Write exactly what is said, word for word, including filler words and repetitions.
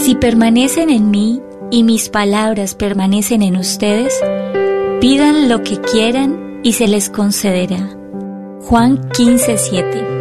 Si permanecen en mí y mis palabras permanecen en ustedes, pidan lo que quieran y se les concederá. Juan quince siete.